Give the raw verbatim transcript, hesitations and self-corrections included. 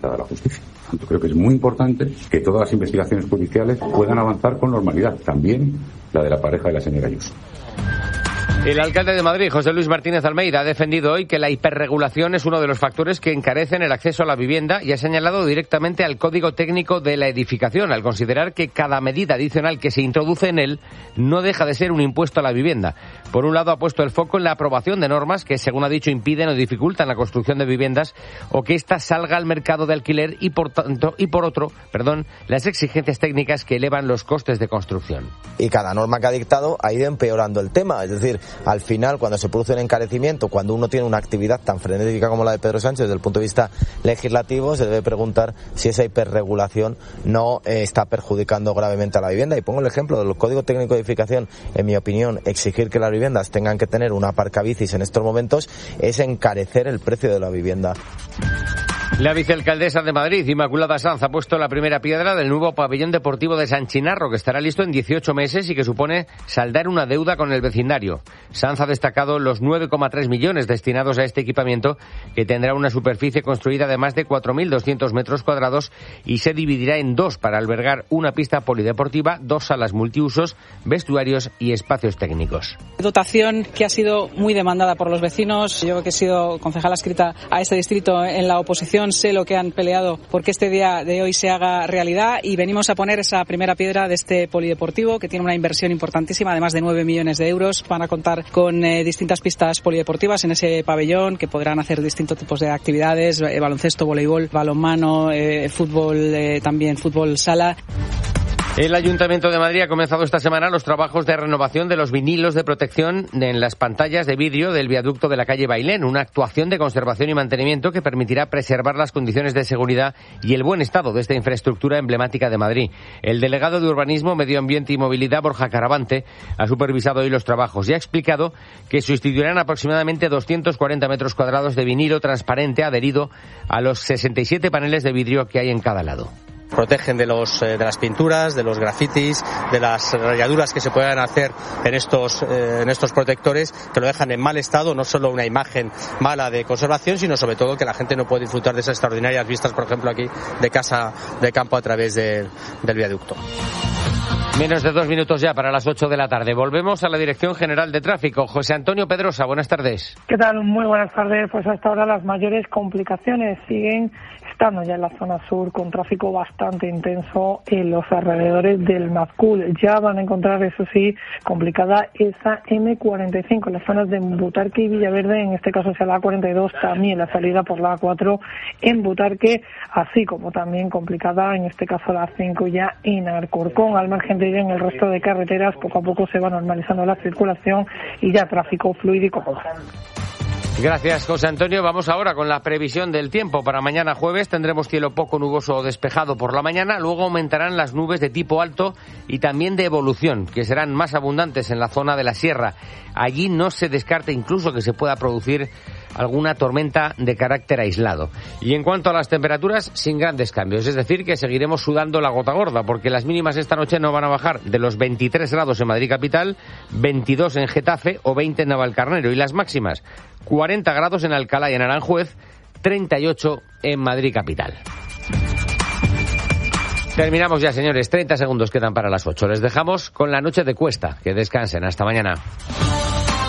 de la justicia. Tanto creo que es muy importante que todas las investigaciones judiciales puedan avanzar con normalidad, también la de la pareja de la señora Ayuso. El alcalde de Madrid, José Luis Martínez Almeida, ha defendido hoy que la hiperregulación es uno de los factores que encarecen el acceso a la vivienda y ha señalado directamente al Código Técnico de la Edificación, al considerar que cada medida adicional que se introduce en él no deja de ser un impuesto a la vivienda. Por un lado, ha puesto el foco en la aprobación de normas que, según ha dicho, impiden o dificultan la construcción de viviendas o que ésta salga al mercado de alquiler y, por tanto, y por otro, perdón, las exigencias técnicas que elevan los costes de construcción. Y cada norma que ha dictado ha ido empeorando el tema, es decir, al final, cuando se produce un encarecimiento, cuando uno tiene una actividad tan frenética como la de Pedro Sánchez desde el punto de vista legislativo, se debe preguntar si esa hiperregulación no eh, está perjudicando gravemente a la vivienda. Y pongo el ejemplo del Código Técnico de Edificación. En mi opinión, exigir que las viviendas tengan que tener una aparcabicis en estos momentos es encarecer el precio de la vivienda. La vicealcaldesa de Madrid, Inmaculada Sanz, ha puesto la primera piedra del nuevo pabellón deportivo de San Chinarro, que estará listo en dieciocho meses y que supone saldar una deuda con el vecindario. Sanz ha destacado los nueve coma tres millones destinados a este equipamiento, que tendrá una superficie construida de más de cuatro mil doscientos metros cuadrados y se dividirá en dos para albergar una pista polideportiva, dos salas multiusos, vestuarios y espacios técnicos. Dotación que ha sido muy demandada por los vecinos. Yo que he sido concejala adscrita a este distrito en la oposición, sé lo que han peleado porque este día de hoy se haga realidad y venimos a poner esa primera piedra de este polideportivo que tiene una inversión importantísima, además de nueve millones de euros. Van a contar con eh, distintas pistas polideportivas en ese pabellón que podrán hacer distintos tipos de actividades, eh, baloncesto, voleibol, balonmano, eh, fútbol, eh, también fútbol sala. El Ayuntamiento de Madrid ha comenzado esta semana los trabajos de renovación de los vinilos de protección en las pantallas de vidrio del viaducto de la calle Bailén, una actuación de conservación y mantenimiento que permitirá preservar las condiciones de seguridad y el buen estado de esta infraestructura emblemática de Madrid. El delegado de Urbanismo, Medio Ambiente y Movilidad, Borja Caravante, ha supervisado hoy los trabajos y ha explicado que sustituirán aproximadamente doscientos cuarenta metros cuadrados de vinilo transparente adherido a los sesenta y siete paneles de vidrio que hay en cada lado. Protegen de los eh, de las pinturas, de los grafitis, de las rayaduras que se puedan hacer en estos eh, en estos protectores, que lo dejan en mal estado, no solo una imagen mala de conservación, sino sobre todo que la gente no puede disfrutar de esas extraordinarias vistas, por ejemplo aquí de casa de campo a través de, del viaducto. Menos de dos minutos ya para las ocho de la tarde. Volvemos a la Dirección General de Tráfico. José Antonio Pedrosa, buenas tardes. ¿Qué tal? Muy buenas tardes. Pues hasta ahora las mayores complicaciones siguen estando ya en la zona sur, con tráfico bastante intenso en los alrededores del Mazcul. Ya van a encontrar, eso sí, complicada esa eme cuarenta y cinco en las zonas de Butarque y Villaverde, en este caso sea la a cuarenta y dos, también la salida por la a cuatro en Butarque, así como también complicada, en este caso la a cinco ya en Alcorcón. Al margen de ella, en el resto de carreteras, poco a poco se va normalizando la circulación y ya tráfico fluido. Gracias, José Antonio. Vamos ahora con la previsión del tiempo. Para mañana jueves tendremos cielo poco nuboso o despejado por la mañana. Luego aumentarán las nubes de tipo alto y también de evolución, que serán más abundantes en la zona de la sierra. Allí no se descarta incluso que se pueda producir alguna tormenta de carácter aislado. Y en cuanto a las temperaturas, sin grandes cambios. Es decir, que seguiremos sudando la gota gorda, porque las mínimas esta noche no van a bajar de los veintitrés grados en Madrid capital, veintidós en Getafe o veinte en Navalcarnero. Y las máximas, cuarenta grados en Alcalá y en Aranjuez, treinta y ocho en Madrid capital. Terminamos ya, señores. treinta segundos quedan para las ocho. Les dejamos con la noche de Cuesta. Que descansen. Hasta mañana.